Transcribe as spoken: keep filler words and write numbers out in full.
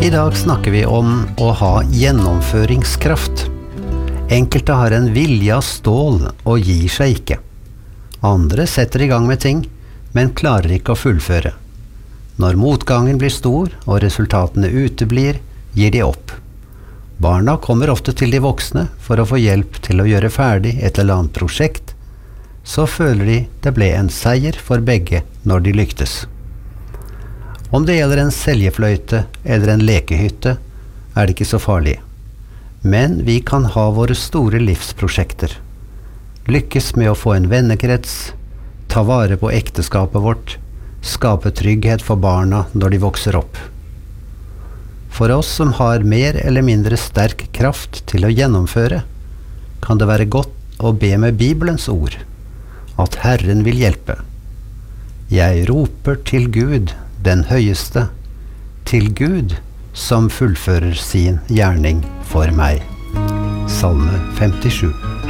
I dag snakker vi om å ha gjennomføringskraft. Enkelte har en vilje av stål og gir seg ikke. Andre setter i gang med ting, men klarer ikke å fullføre. Når motgangen blir stor og resultatene uteblir, gir de opp. Barna kommer ofte til de voksne for å få hjelp til å gjøre ferdig et eller annet prosjekt. Så føler de det ble en seier for begge når de lyktes. Om det gjelder en seljefløyte eller en lekehytte, er det ikke så farlig. Men vi kan ha våre store livsprosjekter. Lykkes med å få en vennekrets, ta vare på ekteskapet vårt, skape trygghet for barna når de vokser opp. For oss som har mer eller mindre sterk kraft til å gjennomføre, kan det være godt å be med Bibelens ord, at Herren vil hjelpe. Jeg roper til Gud, den høyeste, til Gud som fullfører sin gjerning for meg. Salme femtisju.